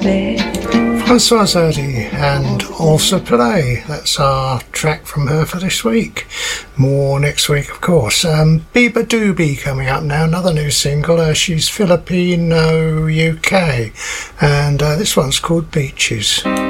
Françoise Hardy and Also Play. That's our track from her for this week. More next week, of course. Biba Doobie coming up now, another new single. She's Filipino UK, and this one's called Beaches.